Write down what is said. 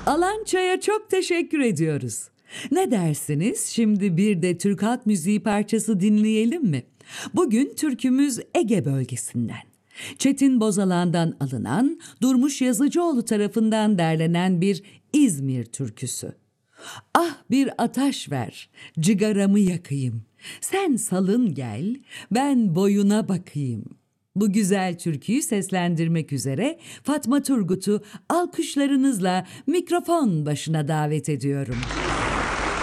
Alan Çay'a çok teşekkür ediyoruz. Ne dersiniz? Şimdi bir de Türk halk müziği parçası dinleyelim mi? Bugün türkümüz Ege bölgesinden. Çetin Bozalan'dan alınan, Durmuş Yazıcıoğlu tarafından derlenen bir İzmir türküsü. Ah bir ataş ver, cigaramı yakayım. Sen salın gel, ben boyuna bakayım. Bu güzel türküyü seslendirmek üzere Fatma Turgut'u alkışlarınızla mikrofon başına davet ediyorum.